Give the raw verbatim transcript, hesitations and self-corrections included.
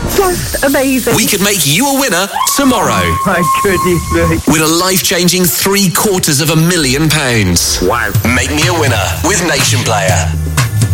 Just amazing. We could make you a winner tomorrow. Oh, my goodness me. With a life-changing three quarters of a million pounds. Wow. Make me a winner with Nation Player.